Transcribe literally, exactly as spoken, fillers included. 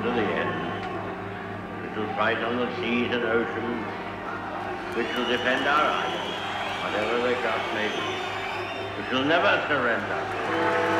to the end, which will fight on the seas and oceans, which will defend our islands, whatever the cost may be, which will never surrender.